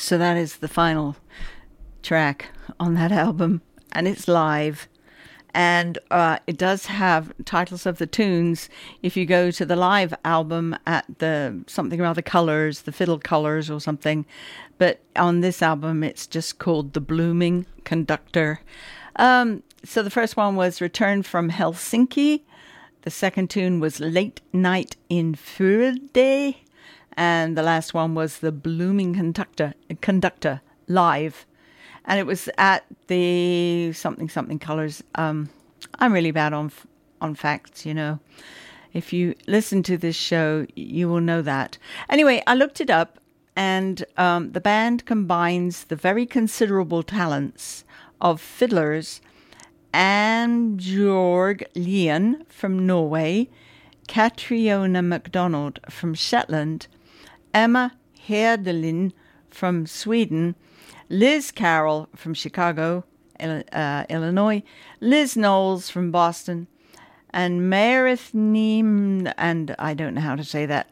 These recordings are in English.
So that is the final track on that album, and it's live. And it does have titles of the tunes. If you go to the live album at the something or other Colors, the Fiddle Colors or something, but on this album it's just called The Blooming Conductor. So the first one was Return from Helsinki. The second tune was Late Night in Furde. And the last one was The Blooming Conductor live. And it was at the something Colors. I'm really bad on facts, you know. If you listen to this show, you will know that. Anyway, I looked it up, and the band combines the very considerable talents of fiddlers Anne-Jorg Lien from Norway, Catriona MacDonald from Shetland, Emma Herdelin from Sweden, Liz Carroll from Chicago, Illinois, Liz Knowles from Boston, and Meredith Neem, and I don't know how to say that,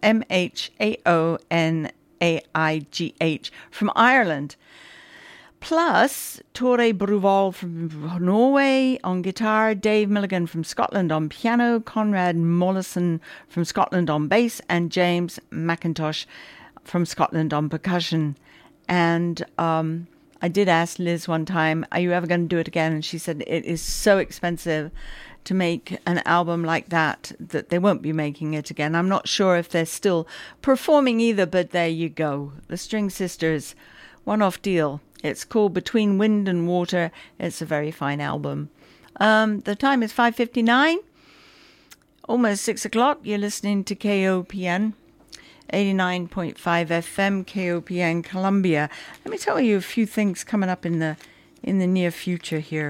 Mhaonaigh from Ireland. Plus, Tore Bruval from Norway on guitar, Dave Milligan from Scotland on piano, Conrad Mollison from Scotland on bass, and James McIntosh from Scotland on percussion. And I did ask Liz one time, are you ever going to do it again? And she said it is so expensive to make an album like that they won't be making it again. I'm not sure if they're still performing either, but there you go. The String Sisters, one-off deal. It's called Between Wind and Water. It's a very fine album. The time is 5:59, almost 6 o'clock. You're listening to KOPN, 89.5 FM, KOPN Columbia. Let me tell you a few things coming up in the near future here.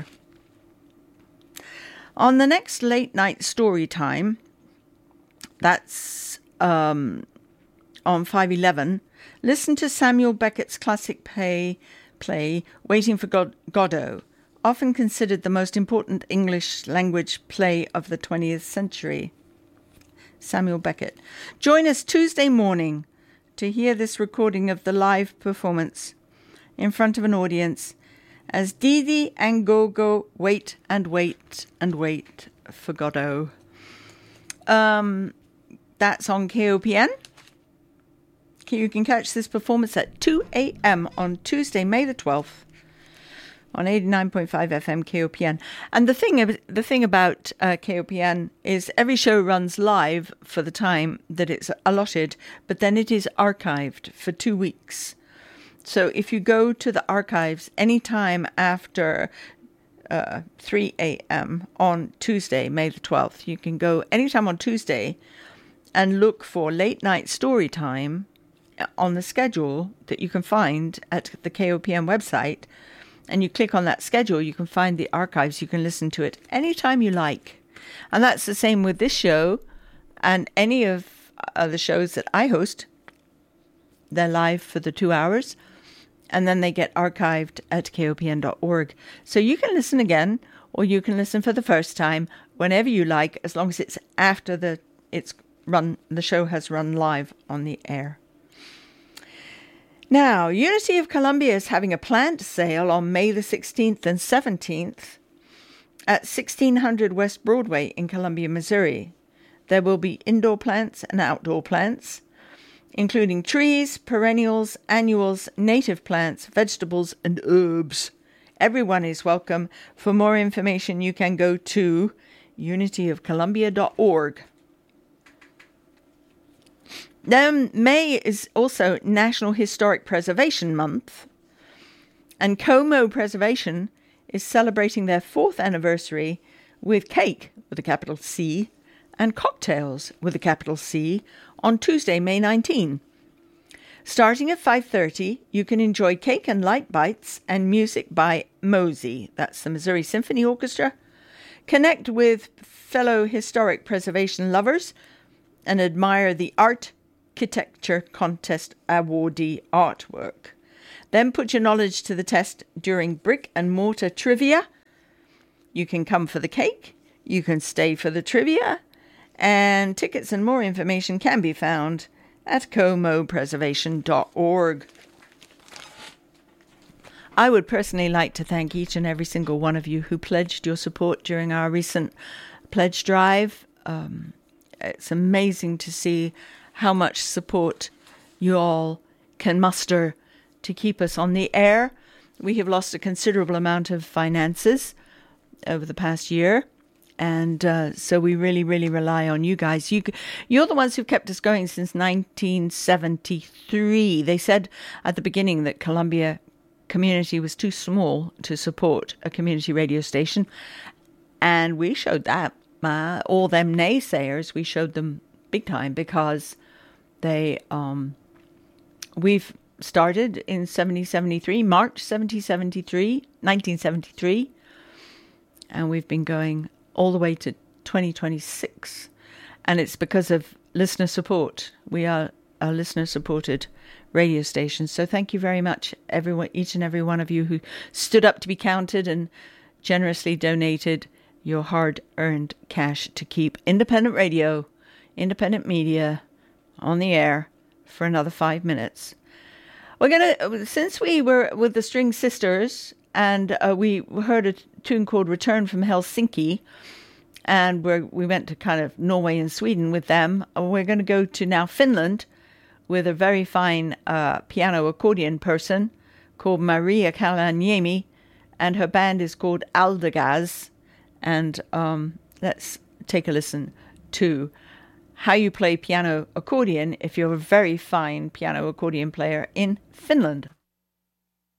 On the next late night story time, that's on 5:11, listen to Samuel Beckett's classic play Waiting for Godot, often considered the most important English language play of the 20th century. Samuel Beckett. Join us Tuesday morning to hear this recording of the live performance in front of an audience as Didi and Gogo wait and wait and wait for Godot. That's on KOPN. You can catch this performance at 2 a.m. on Tuesday, May the 12th, on 89.5 FM KOPN. And the thing about KOPN is every show runs live for the time that it's allotted, but then it is archived for 2 weeks. So if you go to the archives anytime after 3 a.m. on Tuesday, May the 12th, you can go anytime on Tuesday and look for Late Night Story Time on the schedule that you can find at the KOPN website, and you click on that schedule, you can find the archives. You can listen to it anytime you like. And that's the same with this show and any of the shows that I host. They're live for the 2 hours, and then they get archived at kopn.org. So you can listen again, or you can listen for the first time whenever you like, as long as it's after the show has run live on the air. Now, Unity of Columbia is having a plant sale on May the 16th and 17th at 1600 West Broadway in Columbia, Missouri. There will be indoor plants and outdoor plants, including trees, perennials, annuals, native plants, vegetables, and herbs. Everyone is welcome. For more information, you can go to unityofcolumbia.org. Then May is also National Historic Preservation Month, and Como Preservation is celebrating their 4th anniversary with cake with a capital C and cocktails with a capital C on Tuesday, May 19. Starting at 5:30, you can enjoy cake and light bites and music by MOSI, that's the Missouri Symphony Orchestra. Connect with fellow historic preservation lovers and admire the Architecture Contest awardee artwork. Then put your knowledge to the test during brick and mortar trivia. You can come for the cake, you can stay for the trivia, and tickets and more information can be found at comopreservation.org. I would personally like to thank each and every single one of you who pledged your support during our recent pledge drive. It's amazing to see how much support you all can muster to keep us on the air. We have lost a considerable amount of finances over the past year. And so we really, really rely on you guys. You're the ones who've kept us going since 1973. They said at the beginning that Columbia community was too small to support a community radio station. And we showed that. All them naysayers, we showed them big time, because we've started in 1973, March 1973. And we've been going all the way to 2026. And it's because of listener support. We are a listener-supported radio station. So thank you very much, everyone, each and every one of you who stood up to be counted and generously donated your hard-earned cash to keep independent radio, independent media on the air for another 5 minutes. We're going to, since we were with the String Sisters, and we heard a tune called Return from Helsinki, and we went to kind of Norway and Sweden with them. We're going to go to now Finland with a very fine piano accordion person called Maria Kalaniemi, and her band is called Aldagaz. And let's take a listen to how you play piano accordion if you're a very fine piano accordion player in Finland.